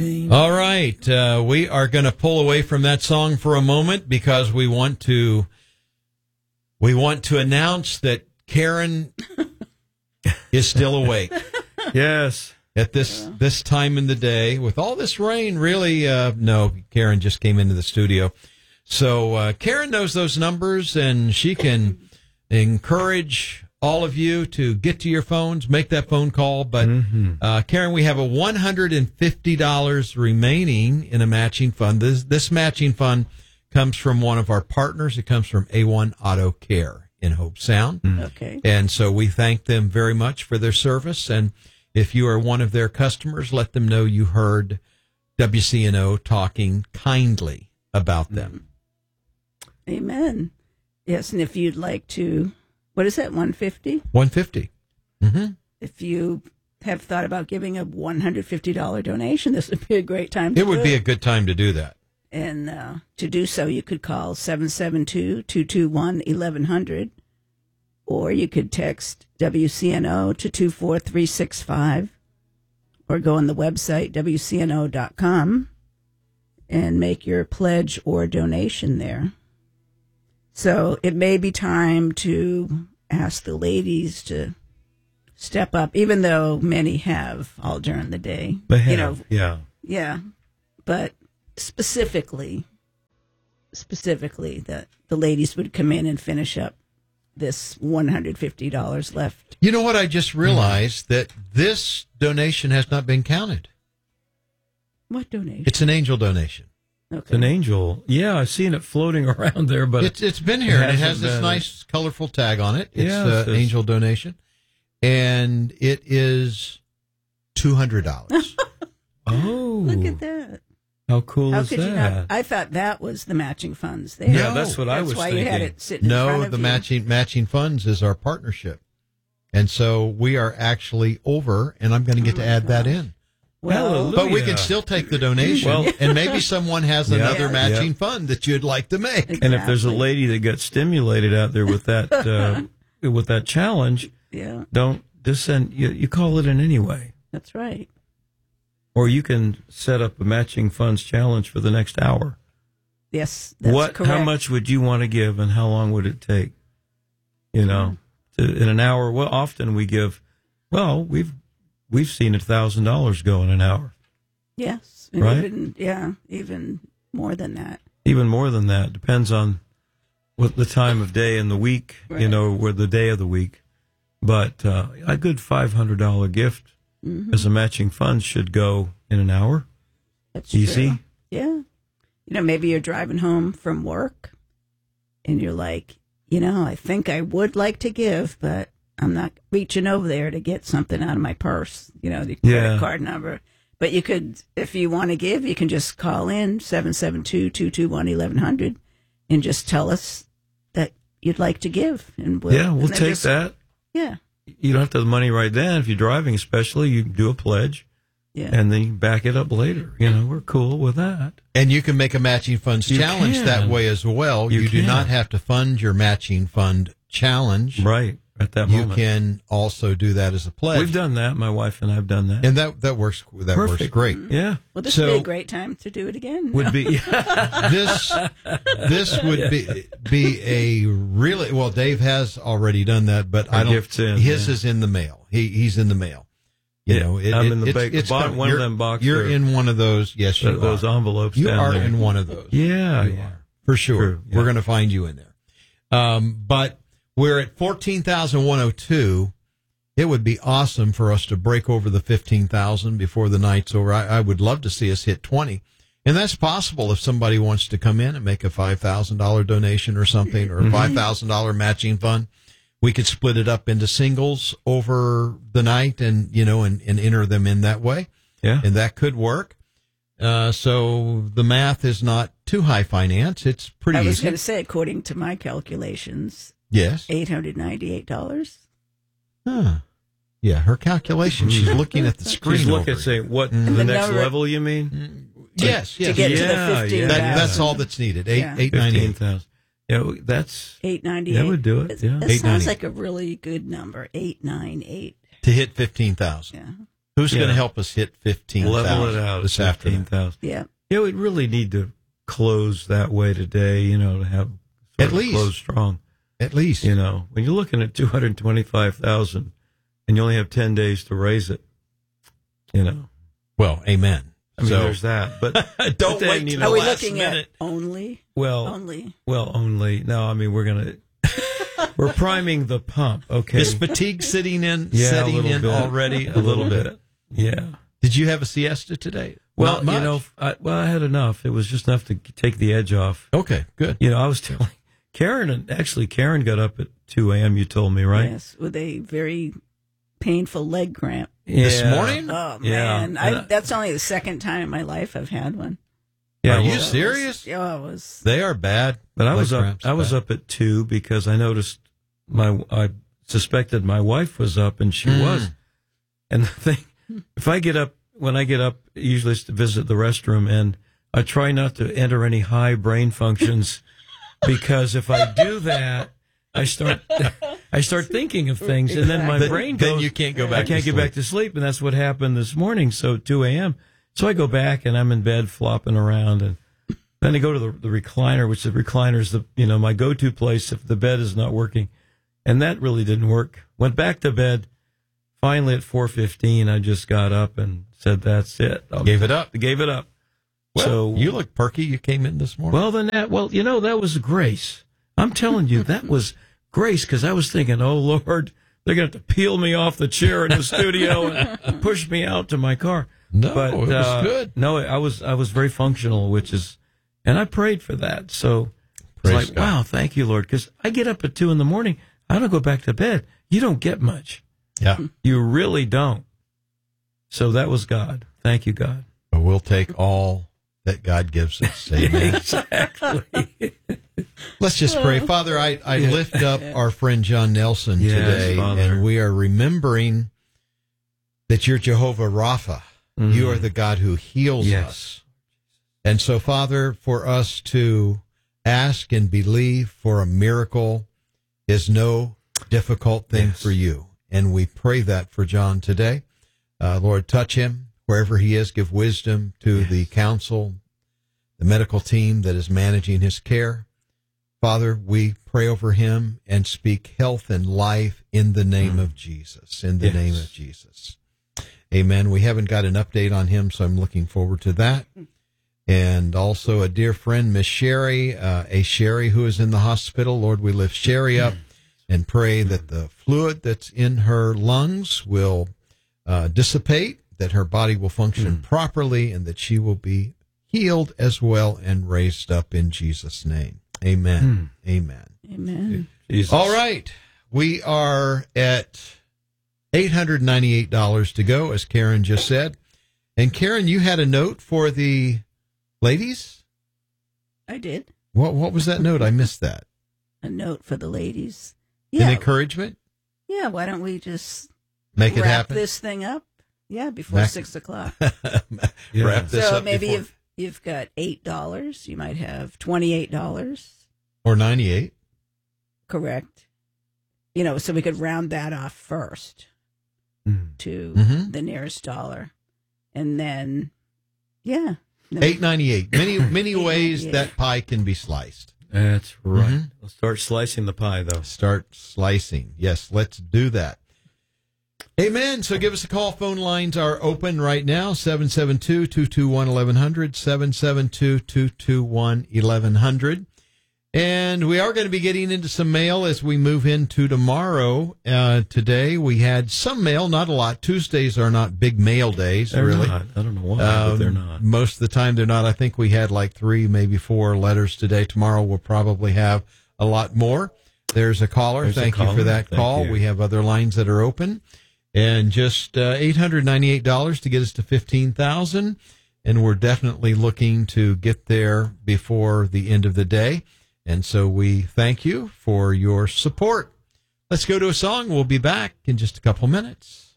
All right. We are going to pull away from that song for a moment because we want to announce that Karen is still awake. Yes. At this time in the day, with all this rain, really, no, Karen just came into the studio. So Karen knows those numbers, and she can encourage all of you to get to your phones, make that phone call. But, Karen, we have a $150 remaining in a matching fund. This matching fund comes from one of our partners. It comes from A1 Auto Care in Hope Sound. Okay. And so we thank them very much for their service. And if you are one of their customers, let them know you heard WCNO talking kindly about them. Amen. Yes, and if you'd like to, what is that, 150? 150. Mm-hmm. If you have thought about giving a $150 donation, this would be a great time to do it. It would be a good time to do that. And to do so, you could call 772-221-1100, or you could text WCNO to 24365, or go on the website, WCNO.com, and make your pledge or donation there. So it may be time to ask the ladies to step up, even though many have all during the day. They have, Yeah, but specifically that the ladies would come in and finish up this $150 left. You know what? I just realized that this donation has not been counted. What donation? It's an angel donation. Okay. It's an angel. Yeah, I've seen it floating around there, but it's been here, and it has this nice, colorful tag on it. It's an angel donation, and it is $200. Oh, look at that! How cool is could that? You not? I thought that was the matching funds there. Yeah, that's what I was That's why thinking. you had it sitting in front No, of the you. matching funds is our partnership, and so we are actually over, and I'm going to get to add that in. Well, but we can still take the donation, and maybe someone has another matching Yep. fund that you'd like to make. Exactly. And if there's a lady that got stimulated out there with that with that challenge, yeah, don't just send you call it in anyway, that's right. or you can set up a matching funds challenge for the next hour. Yes, that's correct. How much would you want to give, and how long would it take? You know, in an hour. Well, often we give. Well, we've seen $1,000 go in an hour. Yes, and right? Even more than that. Even more than that. Depends on what the time of day and the week, right. you know, or the day of the week. But a good $500 gift as a matching fund should go in an hour. That's easy. True. Yeah. You know, maybe you're driving home from work and you're like, I think I would like to give, but I'm not reaching over there to get something out of my purse, the credit card number. But you could, if you want to give, you can just call in 772-221-1100 and just tell us that you'd like to give. And we'll take that. Yeah. You don't have to have the money right then. If you're driving especially, you can do a pledge. Yeah. And then you back it up later. We're cool with that. And you can make a matching funds challenge that way as well. You do not have to fund your matching fund challenge. Right. At that moment. You can also do that as a pledge. We've done that. My wife and I have done that. And that works. That works great. Yeah. Well, this would be a great time to do it again. Would be. This would be a really, well, Dave has already done that, but his is in the mail. He's in the mail. I'm in the one of them boxes. You're in one of those. Yes, you are. Those envelopes. You down are there. in one of those. Yeah, you are. For sure. True, yeah. We're going to find you in there. But we're at 14,102. It would be awesome for us to break over the 15,000 before the night's over. I would love to see us hit 20. And that's possible if somebody wants to come in and make a $5,000 donation or something, or a $5,000 matching fund. We could split it up into singles over the night and enter them in that way. Yeah. And that could work. So the math is not too high finance. It's pretty easy. I was going to say, according to my calculations, yes, $898. Huh. Yeah, her calculation. She's looking at the screen. She's looking at saying, what, the next level you mean? Yes. To get to the 15,000. That's all that's needed. 898,000. Yeah, that's 898. That would do it. Yeah, that sounds like a really good number. 898 to hit 15,000. Yeah. Who's going to help us hit 15,000 level it out this at afternoon? 15,000. Yeah. Yeah, we'd really need to close that way today, to have At least. close strong. At least. When you're looking at 225,000 and you only have 10 days to raise it, Well, amen. I mean, So- there's that. But Don't but then, wait you till know, Are we last looking minute. at only? only. Only. No, I mean, we're priming the pump. Okay. Is fatigue setting in Yeah, a little bit. already? A little bit. Yeah. Did you have a siesta today? Well, Not much. I had enough. It was just enough to take the edge off. Okay, good. I was telling Karen got up at 2 a.m., you told me, right? Yes, with a very painful leg cramp. This Yeah. morning? Oh, Yeah. man. That's only the second time in my life I've had one. Yeah, Are you well, serious? Yeah, it was. They are bad. But I Leg was up. cramps, I was bad. up at 2 because I noticed I suspected my wife was up, and she was. And the thing, when I get up, usually it's to visit the restroom, and I try not to enter any high brain functions because if I do that, I start thinking of things, and then my brain goes. Then you can't go back. I can't get back to sleep, and that's what happened this morning. So 2 a.m. So I go back, and I'm in bed flopping around, and then I go to the recliner, which the recliner is my go-to place if the bed is not working, and that really didn't work. Went back to bed. Finally, at 4:15, I just got up and said, "That's it." Gave it up. Gave it up. Well, So you look perky. You came in this morning. that was grace. I'm telling you, that was grace because I was thinking, "Oh Lord, they're going to have to peel me off the chair in the studio and push me out to my car." No, But, it was good. No, I was very functional, and I prayed for that. So Praise it's like, God. wow, thank you, Lord, because I get up at 2 a.m. I don't go back to bed. You don't get much. Yeah. You really don't. So that was God. Thank you, God. But we'll take all that God gives us. Amen. Exactly. Let's just pray. Father, I lift up our friend John Nelson Yes, today, Father. and we are remembering that you're Jehovah Rapha. Mhm. You are the God who heals Yes. us. And so, Father, for us to ask and believe for a miracle is no difficult thing Yes. for you. And we pray that for John today. Lord, touch him wherever he is. Give wisdom to the council, the medical team that is managing his care. Father, we pray over him and speak health and life in the name of Jesus, in the Yes. name of Jesus. Amen. We haven't got an update on him, so I'm looking forward to that. And also a dear friend, Miss Sherry, Sherry who is in the hospital. Lord, we lift Sherry up and pray that the fluid that's in her lungs will dissipate, that her body will function properly, and that she will be healed as well and raised up in Jesus' name. Amen. Amen. Amen. Jesus. All right. We are at $898 to go, as Karen just said. And Karen, you had a note for the ladies? I did. What was that note? I missed that. A note for the ladies. An Yeah. encouragement? Yeah. Why don't we just Make it wrap happen? this thing up? Yeah, before Back- 6 o'clock. Yeah. Wrap this So up maybe before- if you've got $8, you might have $28. or 98. Correct. So we could round that off first to Mhm. the nearest dollar. And then, yeah. $898. Many ways $8.98. that pie can be sliced. That's right. Mhm. Let's start slicing the pie, though. Start slicing. Yes, let's do that. Amen. So give us a call. Phone lines are open right now. 772-221-1100, 772-221-1100. And we are going to be getting into some mail as we move into tomorrow. Today we had some mail, not a lot. Tuesdays are not big mail days, They're really. not. I don't know why, but they're not. Most of the time they're not. I think we had like 3, maybe 4 letters today. Tomorrow we'll probably have a lot more. There's a caller. There's a Thank you for caller. that Thank call. you. We have other lines that are open. And just $898 to get us to 15,000. And we're definitely looking to get there before the end of the day. And so we thank you for your support. Let's go to a song. We'll be back in just a couple minutes.